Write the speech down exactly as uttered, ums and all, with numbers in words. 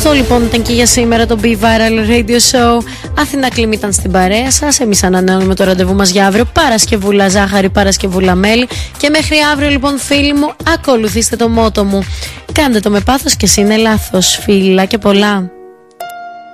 Αυτό λοιπόν ήταν και για σήμερα το Be Viral Radio Show. Αθηνά Κλίμη ήταν στην παρέα σας. Εμείς ανανεώνουμε το ραντεβού μας για αύριο. Παρασκευούλα ζάχαρη, Παρασκευούλα μέλι. Και μέχρι αύριο λοιπόν φίλοι μου, ακολουθήστε το μότο μου. Κάντε το με πάθος και εσύ είναι λάθος. Φιλά και πολλά.